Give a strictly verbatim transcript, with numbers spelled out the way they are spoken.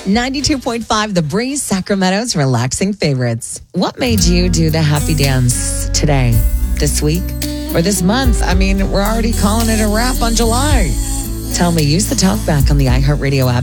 ninety-two point five The Breeze, Sacramento's relaxing favorites. What made you do the happy dance today, this week, or this month? I mean, we're already calling it a wrap on July. Tell me, use the talkback on the iHeartRadio app.